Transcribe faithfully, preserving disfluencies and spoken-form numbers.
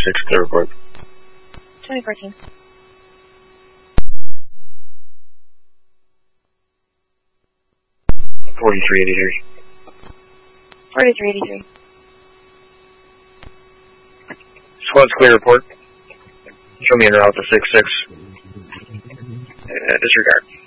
six, clear report. twenty fourteen. forty-three eighty-three. forty-three eighty-three. Squad's clear report. Show me en route to six six. Uh, disregard.